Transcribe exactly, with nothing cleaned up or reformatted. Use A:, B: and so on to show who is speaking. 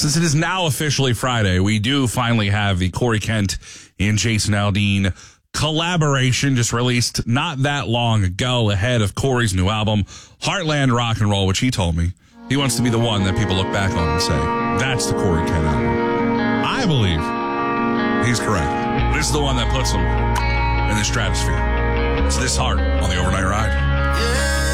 A: Since it is now officially Friday, we do finally have the Corey Kent and Jason Aldean collaboration just released not that long ago ahead of Corey's new album, Heartland Rock and Roll, which he told me he wants to be the one that people look back on and say, that's the Corey Kent album. I believe he's correct. This is the one that puts him in the stratosphere. It's This Heart on the Overnight Ride.
B: Yeah.